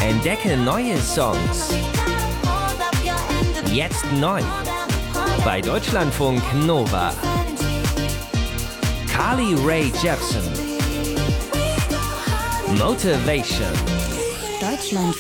Entdecke neue Songs. Jetzt neu. Bei Deutschlandfunk Nova. Carly Rae Jepsen. Motivation. Deutschlandfunk